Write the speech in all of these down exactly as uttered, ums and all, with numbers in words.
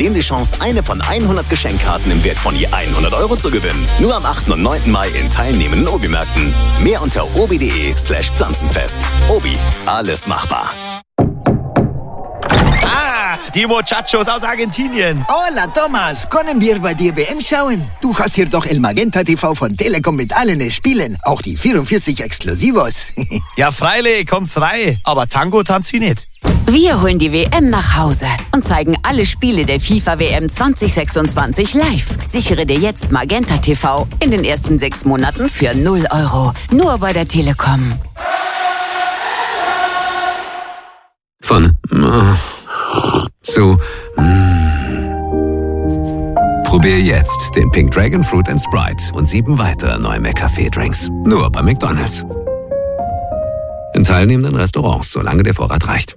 zudem die Chance, eine von hundert Geschenkkarten im Wert von je hundert Euro zu gewinnen. Nur am achten und neunten Mai in teilnehmenden Obi-Märkten. Mehr unter obi.de slash pflanzenfest. Obi, alles machbar. Ah, die Muchachos aus Argentinien. Hola, Thomas. Können wir bei dir W M schauen? Du hast hier doch El Magenta T V von Telekom mit allen Spielen. Auch die vierundvierzig Exklusivos. Ja, freilich, kommt's rein. Aber Tango tanzt sie nicht. Wir holen die W M nach Hause und zeigen alle Spiele der FIFA W M zwanzig sechsundzwanzig live. Sichere dir jetzt Magenta T V in den ersten sechs Monaten für null Euro. Nur bei der Telekom. Von zu Probier jetzt den Pink Dragon Fruit and Sprite und sieben weitere neue McCafé-Drinks. Nur bei McDonald's. In teilnehmenden Restaurants, solange der Vorrat reicht.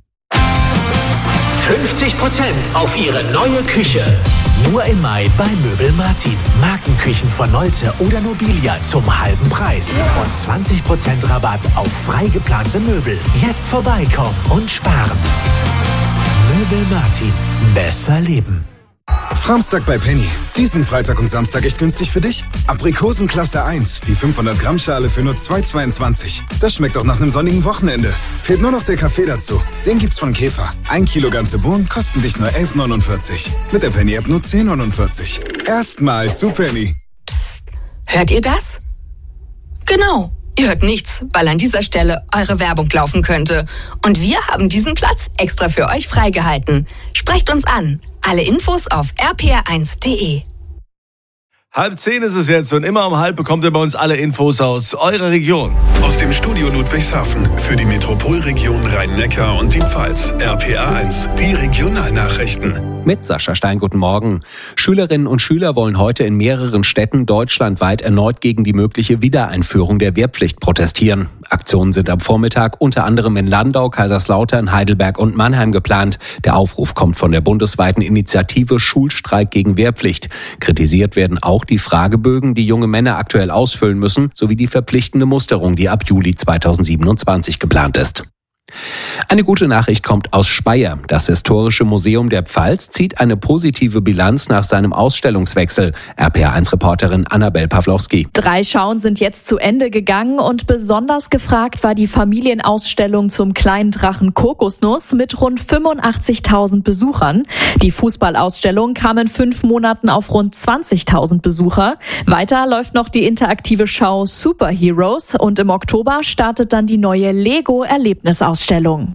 fünfzig Prozent auf Ihre neue Küche. Nur im Mai bei Möbel Martin. Markenküchen von Nolte oder Nobilia zum halben Preis. Und zwanzig Prozent Rabatt auf frei geplante Möbel. Jetzt vorbeikommen und sparen. Möbel Martin. Besser leben. Framstag bei Penny. Diesen Freitag und Samstag echt günstig für dich? Aprikosen Klasse eins, die fünfhundert Gramm Schale für nur zwei Euro zweiundzwanzig. Das schmeckt auch nach einem sonnigen Wochenende. Fehlt nur noch der Kaffee dazu. Den gibt's von Käfer. Ein Kilo ganze Bohnen kosten dich nur elf neunundvierzig. Mit der Penny-App nur zehn neunundvierzig. Erstmal zu Penny. Psst, hört ihr das? Genau. Ihr hört nichts, weil an dieser Stelle eure Werbung laufen könnte. Und wir haben diesen Platz extra für euch freigehalten. Sprecht uns an. Alle Infos auf r p r eins punkt d e. Halb zehn ist es jetzt und immer um halb bekommt ihr bei uns alle Infos aus eurer Region. Aus dem Studio Ludwigshafen für die Metropolregion Rhein-Neckar und die Pfalz. R P R eins, die Regionalnachrichten. Mit Sascha Stein, guten Morgen. Schülerinnen und Schüler wollen heute in mehreren Städten deutschlandweit erneut gegen die mögliche Wiedereinführung der Wehrpflicht protestieren. Aktionen sind am Vormittag unter anderem in Landau, Kaiserslautern, Heidelberg und Mannheim geplant. Der Aufruf kommt von der bundesweiten Initiative Schulstreik gegen Wehrpflicht. Kritisiert werden auch die Fragebögen, die junge Männer aktuell ausfüllen müssen, sowie die verpflichtende Musterung, die ab Juli zweitausendsiebenundzwanzig geplant ist. Eine gute Nachricht kommt aus Speyer. Das Historische Museum der Pfalz zieht eine positive Bilanz nach seinem Ausstellungswechsel. R P R eins Reporterin Annabel Pawlowski. Drei Schauen sind jetzt zu Ende gegangen und besonders gefragt war die Familienausstellung zum kleinen Drachen Kokosnuss mit rund fünfundachtzigtausend Besuchern. Die Fußballausstellung kam in fünf Monaten auf rund zwanzigtausend Besucher. Weiter läuft noch die interaktive Schau Superheroes und im Oktober startet dann die neue Lego-Erlebnisausstellung.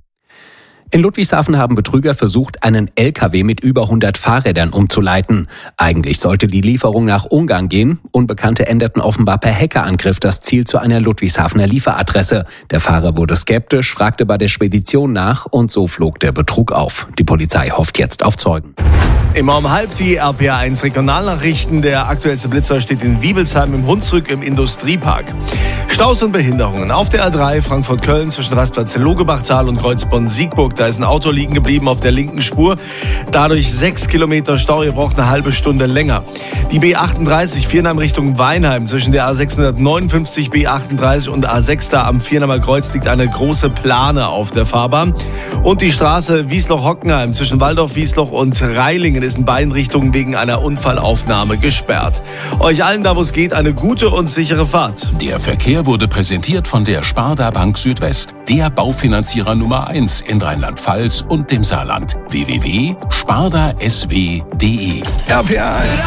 In Ludwigshafen haben Betrüger versucht, einen L K W mit über hundert Fahrrädern umzuleiten. Eigentlich sollte die Lieferung nach Ungarn gehen. Unbekannte änderten offenbar per Hackerangriff das Ziel zu einer Ludwigshafener Lieferadresse. Der Fahrer wurde skeptisch, fragte bei der Spedition nach und so flog der Betrug auf. Die Polizei hofft jetzt auf Zeugen. Immer um halb die R P R eins Regionalnachrichten. Der aktuellste Blitzer steht in Wiebelsheim im Hunsrück im Industriepark. Staus und Behinderungen auf der A drei Frankfurt-Köln zwischen Rastplatz Logebachtal und Kreuzbonn-Siegburg. Da ist ein Auto liegen geblieben auf der linken Spur. Dadurch sechs Kilometer Stau. Ihr braucht eine halbe Stunde länger. Die B achtunddreißig Viernheim Richtung Weinheim zwischen der A sechshundertneunundfünfzig, B achtunddreißig und A sechs da am Viernheimer Kreuz liegt eine große Plane auf der Fahrbahn. Und die Straße Wiesloch-Hockenheim zwischen Waldorf-Wiesloch und Reilingen ist in beiden Richtungen wegen einer Unfallaufnahme gesperrt. Euch allen da, wo es geht, eine gute und sichere Fahrt. Der Verkehr wurde präsentiert von der Sparda Bank Südwest, der Baufinanzierer Nummer eins in Rheinland-Pfalz und dem Saarland. w w w punkt sparda s w punkt d e. R P R eins.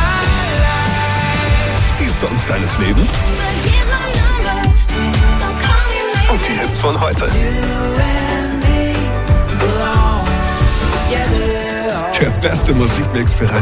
Die Songs deines Lebens. Und die Hits von heute. Der beste Musikmix für Rhein